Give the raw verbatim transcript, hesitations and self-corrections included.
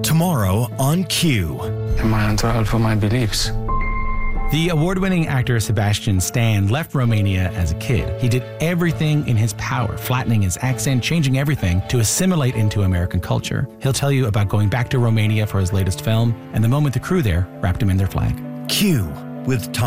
Tomorrow on Q. Am I on trial for my beliefs? The award-winning actor Sebastian Stan left Romania as a kid. He did everything in his power, flattening his accent, changing everything to assimilate into American culture. He'll tell you about going back to Romania for his latest film and the moment the crew there wrapped him in their flag. Q with Tom.